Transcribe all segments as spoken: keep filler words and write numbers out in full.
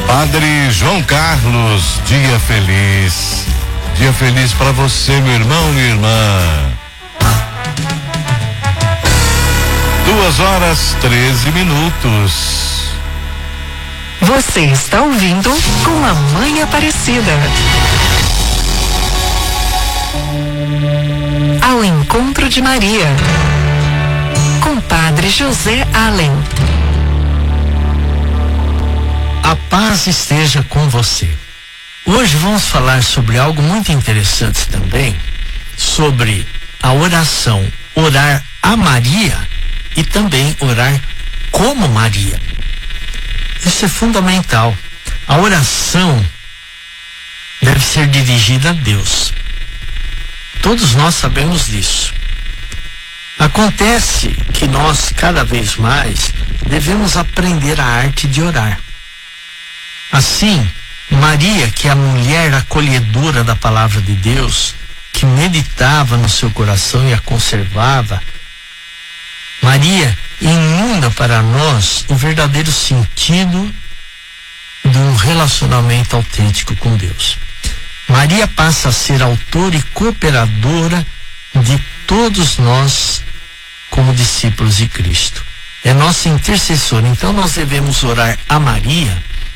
Padre João Carlos, dia feliz. Dia feliz para você, meu irmão, minha irmã. Duas horas, treze minutos. Você está ouvindo com a Mãe Aparecida. Ao encontro de Maria, com Padre José Allen. A paz esteja com você. Hoje vamos falar sobre algo muito interessante também, sobre a oração, orar a Maria e também orar como Maria. Isso é fundamental. A oração deve ser dirigida a Deus. Todos nós sabemos disso. Acontece que nós, cada vez mais, devemos aprender a arte de orar. Assim, Maria, que é a mulher acolhedora da palavra de Deus, que meditava no seu coração e a conservava, Maria inunda para nós o verdadeiro sentido de um relacionamento autêntico com Deus. Maria passa a ser autora e cooperadora de todos nós como discípulos de Cristo. É nossa intercessora. Então nós devemos orar a Maria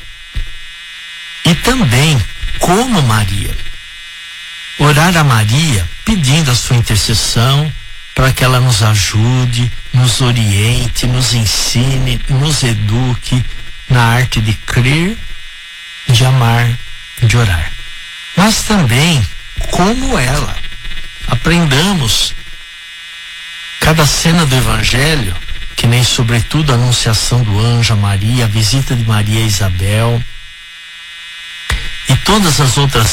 e também como Maria. Orar a Maria pedindo a sua intercessão para que ela nos ajude, nos oriente, nos ensine, nos eduque na arte de crer, de amar, de orar. Mas também como ela. Aprendamos cada cena do Evangelho, que nem sobretudo a anunciação do anjo a Maria, a visita de Maria a Isabel, e todas as outras